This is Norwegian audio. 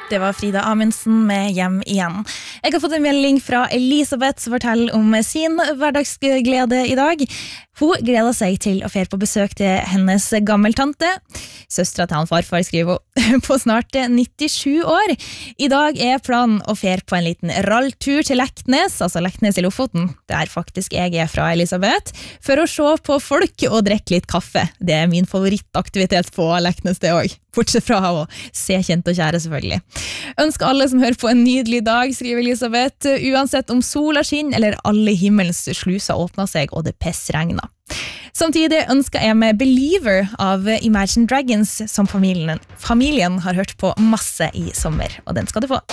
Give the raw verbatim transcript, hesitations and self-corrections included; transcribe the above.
Det var Frida Amundsen med Hjem igjen. Jeg har fått en melding fra Elisabeth som forteller om sin hverdagsglede i dag. Hun gleder seg til å fære på besøk til hennes gammeltante. Søstra til han farfar, skriver hun, på snart nittisju år. I dag er planen å fære på en liten ralltur til Leknes, altså Leknes i Lofoten, der faktisk jeg er fra, Elisabeth, for å se på folk og drikke litt kaffe. Det er min favorittaktivitet på Leknes det også. Bortsett fra å se kjent og kjære, selvfølgelig. Ønsker alle som hører på en nydelig dag, skriver Elisabeth, uansett om sola skinner eller alle himmelens sluser åpner seg og det pissregner. Samtidig ønsker jeg med Believer av Imagine Dragons, som familien, familien har hørt på masse i sommer, og den skal du få.